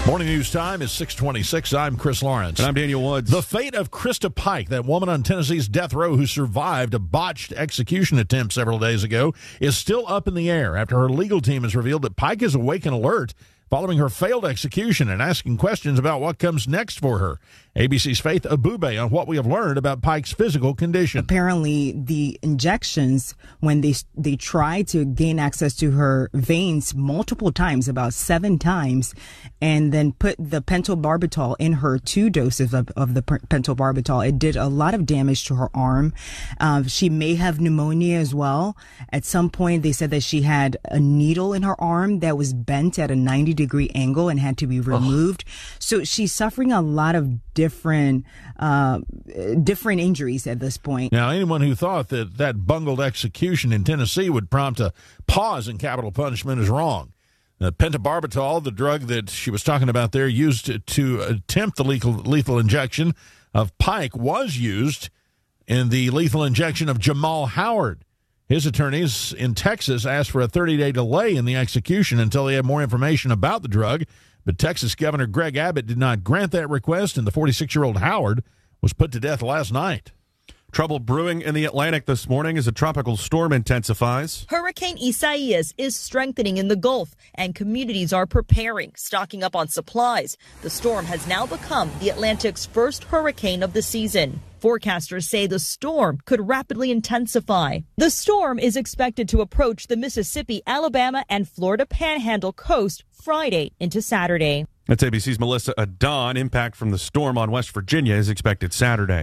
Morning news time is 6:26. I'm Chris Lawrence. And I'm Daniel Woods. The fate of Krista Pike, that woman on Tennessee's death row who survived a botched execution attempt several days ago, is still up in the air after her legal team has revealed that Pike is awake and alert following her failed execution and asking questions about what comes next for her. ABC's Faith Abube on what we have learned about Pike's physical condition. Apparently, the injections, when they tried to gain access to her veins multiple times, about 7 times, and then put the pentobarbital in her, 2 doses of the pentobarbital, it did a lot of damage to her arm. She may have pneumonia as well. At some point, they said that she had a needle in her arm that was bent at a 90-degree angle and had to be removed. So she's suffering a lot of different injuries at this point. Now, anyone who thought that bungled execution in Tennessee would prompt a pause in capital punishment is wrong. The pentobarbital, the drug that she was talking about there, used to attempt the lethal injection of Pike, was used in the lethal injection of Jamal Howard. His attorneys in Texas asked for a 30-day delay in the execution until they had more information about the drug, but Texas Governor Greg Abbott did not grant that request, and the 46-year-old Howard was put to death last night. Trouble brewing in the Atlantic this morning as a tropical storm intensifies. Hurricane Isaias is strengthening in the Gulf, and communities are preparing, stocking up on supplies. The storm has now become the Atlantic's first hurricane of the season. Forecasters say the storm could rapidly intensify. The storm is expected to approach the Mississippi, Alabama, and Florida Panhandle coast Friday into Saturday. That's ABC's Melissa Adon. Impact from the storm on West Virginia is expected Sunday.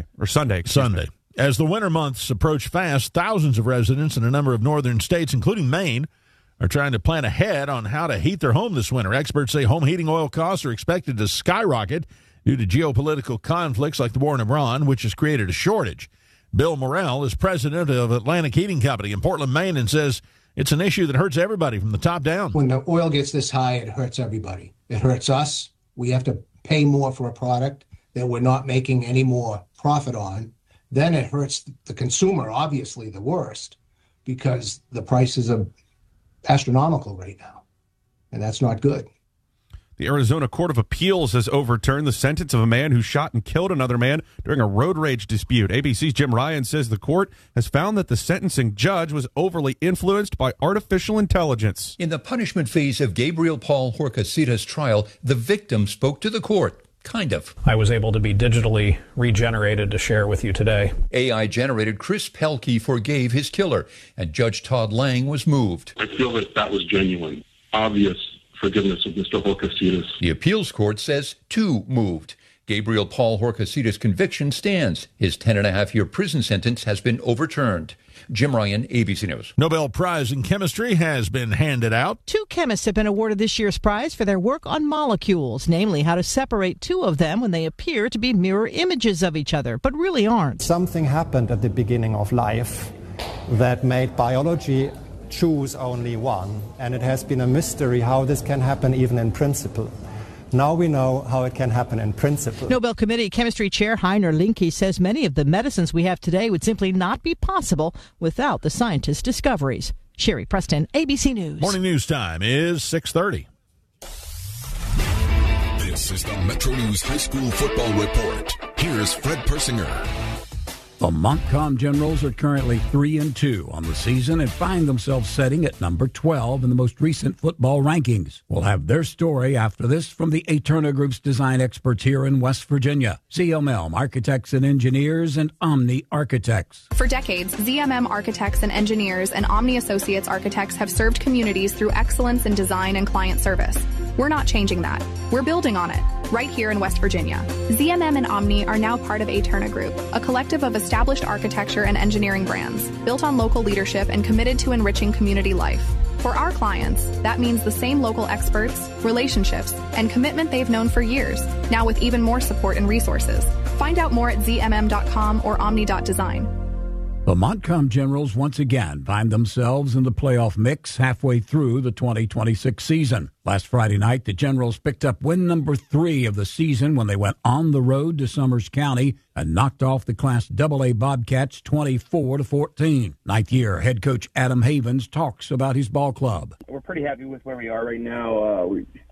As the winter months approach fast, thousands of residents in a number of northern states, including Maine, are trying to plan ahead on how to heat their home this winter. Experts say home heating oil costs are expected to skyrocket due to geopolitical conflicts like the war in Iran, which has created a shortage. Bill Morrell is president of Atlantic Heating Company in Portland, Maine, and says it's an issue that hurts everybody from the top down. When the oil gets this high, it hurts everybody. It hurts us. We have to pay more for a product that we're not making any more profit on. Then it hurts the consumer, obviously the worst, because the prices are astronomical right now, and that's not good. The Arizona Court of Appeals has overturned the sentence of a man who shot and killed another man during a road rage dispute. ABC's Jim Ryan says the court has found that the sentencing judge was overly influenced by artificial intelligence. In the punishment phase of Gabriel Paul Horcasitas' trial, the victim spoke to the court. Kind of. I was able to be digitally regenerated to share with you today. AI-generated Chris Pelkey forgave his killer, and Judge Todd Lang was moved. I feel that was genuine, obvious forgiveness of Mr. Horcasitas. The appeals court says 2 moved. Gabriel Paul Horcasitas' conviction stands. His 10.5-year prison sentence has been overturned. Jim Ryan, ABC News. Nobel Prize in Chemistry has been handed out. 2 chemists have been awarded this year's prize for their work on molecules, namely how to separate 2 of them when they appear to be mirror images of each other, but really aren't. Something happened at the beginning of life that made biology choose only one, and it has been a mystery how this can happen even in principle. Now we know how it can happen in principle. Nobel Committee Chemistry Chair Heiner Linke says many of the medicines we have today would simply not be possible without the scientists' discoveries. Sherry Preston, ABC News. Morning news time is 6:30. This is the Metro News High School Football Report. Here's Fred Persinger. The Montcalm Generals are currently 3-2 on the season and find themselves sitting at number 12 in the most recent football rankings. We'll have their story after this from the Aterna Group's design experts here in West Virginia. ZMM Architects and Engineers and Omni Architects. For decades, ZMM Architects and Engineers and Omni Associates Architects have served communities through excellence in design and client service. We're not changing that. We're building on it, right here in West Virginia. ZMM and Omni are now part of Aterna Group, a collective of established architecture and engineering brands, built on local leadership and committed to enriching community life. For our clients, that means the same local experts, relationships, and commitment they've known for years, now with even more support and resources. Find out more at zmm.com or omni.design. The Montcalm Generals once again find themselves in the playoff mix halfway through the 2026 season. Last Friday night, the Generals picked up win number 3 of the season when they went on the road to Summers County and knocked off the Class AA Bobcats 24-14. Ninth-year head coach Adam Havens talks about his ball club. We're pretty happy with where we are right now.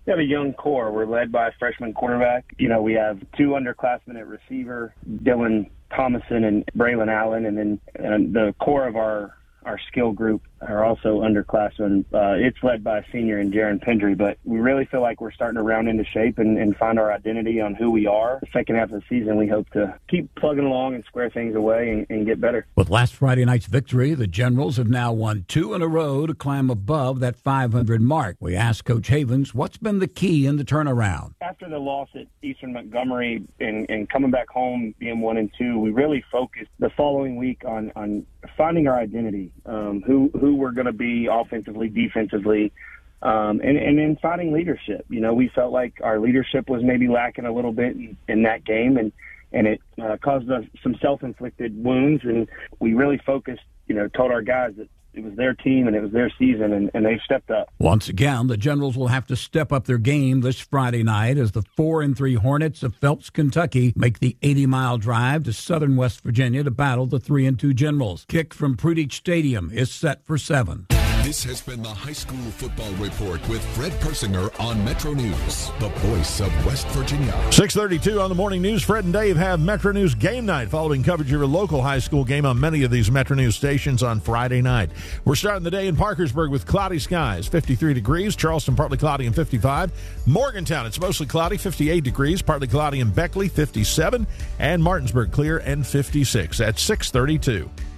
We have a young core. We're led by a freshman quarterback. You know, we have 2 underclassmen at receiver, Dylan Thomason and Braylon Allen, and then the core of our skill group are also underclassmen. It's led by a senior in Jaron Pendry, but we really feel like we're starting to round into shape and find our identity on who we are. The second half of the season, we hope to keep plugging along and square things away and get better. With last Friday night's victory, the Generals have now won 2 in a row to climb above that 500 mark. We asked Coach Havens what's been the key in the turnaround. After the loss at Eastern Montgomery and coming back home being 1-2, we really focused the following week on finding our identity, who we're going to be offensively, defensively, and then finding leadership. You know, we felt like our leadership was maybe lacking a little bit in that game, and it caused us some self-inflicted wounds, and we really focused, told our guys that it was their team and it was their season, and they stepped up. Once again, the Generals will have to step up their game this Friday night as the 4-3 Hornets of Phelps, Kentucky make the 80-mile drive to southern West Virginia to battle the 3-2 Generals. Kick from Prudich Stadium is set for 7. This has been the High School Football Report with Fred Persinger on Metro News, the voice of West Virginia. 6:32 on the morning news. Fred and Dave have Metro News Game Night, following coverage of your local high school game on many of these Metro News stations on Friday night. We're starting the day in Parkersburg with cloudy skies, 53 degrees. Charleston, partly cloudy and 55. Morgantown, it's mostly cloudy, 58 degrees. Partly cloudy in Beckley, 57. And Martinsburg, clear and 56 at 6:32.